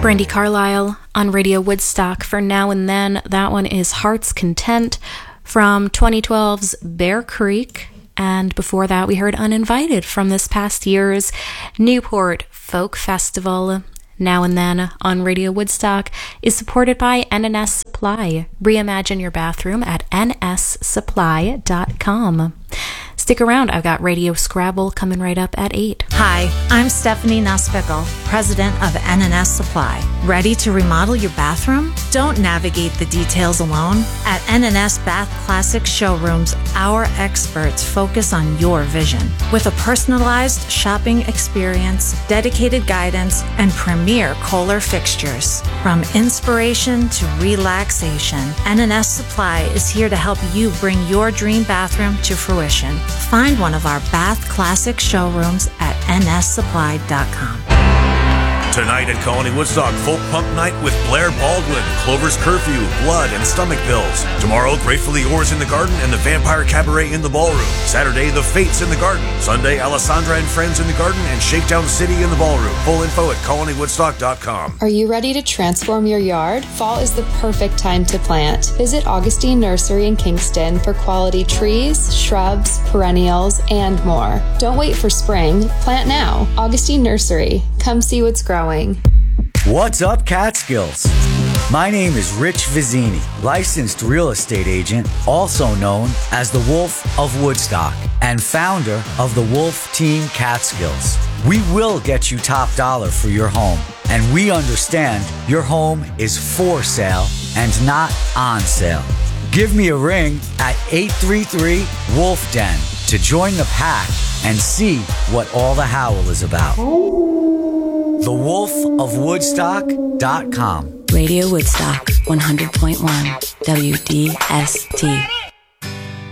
Brandi Carlile on Radio Woodstock for Now and Then. That one is Heart's Content from 2012's Bear Creek. And before that, we heard Uninvited from this past year's Newport Folk Festival. Now and Then on Radio Woodstock is supported by NNS Supply. Reimagine your bathroom at nssupply.com. Stick around, I've got Radio Scrabble coming right up at 8. Hi, I'm Stephanie Nussbickle, president of NNS Supply. Ready to remodel your bathroom? Don't navigate the details alone. At NNS Bath Classic Showrooms, our experts focus on your vision. With a personalized shopping experience, dedicated guidance, and premier Kohler fixtures. From inspiration to relaxation, NNS Supply is here to help you bring your dream bathroom to fruition. Find one of our Bath Classic showrooms at nssupply.com. Tonight at Colony Woodstock, Folk Punk Night with Blair Baldwin, Clover's Curfew, Blood, and Stomach Pills. Tomorrow, Gratefully Yours in the Garden and the Vampire Cabaret in the Ballroom. Saturday, The Fates in the Garden. Sunday, Alessandra and Friends in the Garden and Shakedown City in the Ballroom. Full info at colonywoodstock.com. Are you ready to transform your yard? Fall is the perfect time to plant. Visit Augustine Nursery in Kingston for quality trees, shrubs, perennials, and more. Don't wait for spring. Plant now. Augustine Nursery. Come see what's growing. What's up, Catskills? My name is Rich Vizzini, licensed real estate agent, also known as the Wolf of Woodstock, and founder of the Wolf Team Catskills. We will get you top dollar for your home, and we understand your home is for sale and not on sale. Give me a ring at 833-WOLF-DEN to join the pack and see what all the howl is about. TheWolfOfWoodstock.com. Radio Woodstock 100.1 WDST.